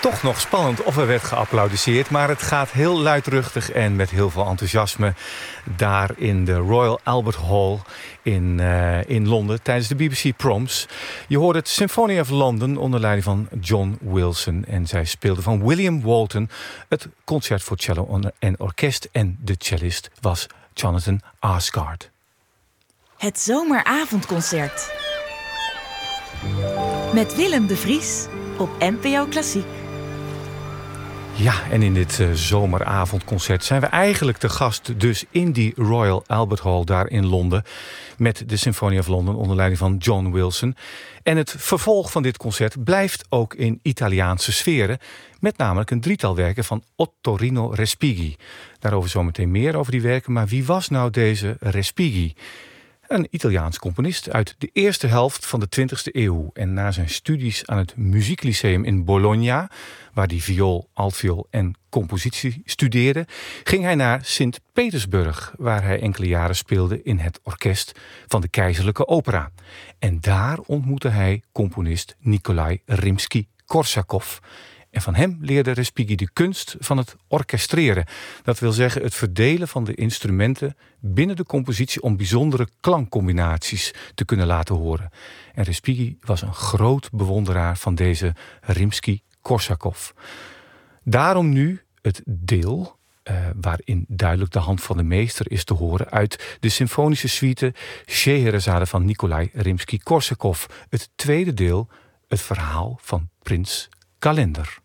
toch nog spannend of er werd geapplaudisseerd, maar het gaat heel luidruchtig en met heel veel enthousiasme daar in de Royal Albert Hall in Londen tijdens de BBC Proms. Je hoorde het Symphony of London onder leiding van John Wilson en zij speelde van William Walton het concert voor cello en orkest en de cellist was Jonathan Asgard. Het zomeravondconcert met Willem de Vries op NPO Klassiek. Ja, en in dit zomeravondconcert zijn we eigenlijk te gast dus in die Royal Albert Hall daar in Londen met de Symphony of London onder leiding van John Wilson. En het vervolg van dit concert blijft ook in Italiaanse sferen, met namelijk een drietal werken van Ottorino Respighi. Daarover zometeen meer over die werken, maar wie was nou deze Respighi? Een Italiaans componist uit de eerste helft van de 20e eeuw. En na zijn studies aan het Muzieklyceum in Bologna, waar hij viool, altviool en compositie studeerde, ging hij naar Sint-Petersburg, waar hij enkele jaren speelde in het orkest van de Keizerlijke Opera. En daar ontmoette hij componist Nikolai Rimsky-Korsakov. En van hem leerde Respighi de kunst van het orkestreren. Dat wil zeggen het verdelen van de instrumenten binnen de compositie om bijzondere klankcombinaties te kunnen laten horen. En Respighi was een groot bewonderaar van deze Rimsky-Korsakov. Daarom nu het deel waarin duidelijk de hand van de meester is te horen uit de symfonische suite Scheherazade van Nikolai Rimsky-Korsakov. Het tweede deel, het verhaal van prins Kalender.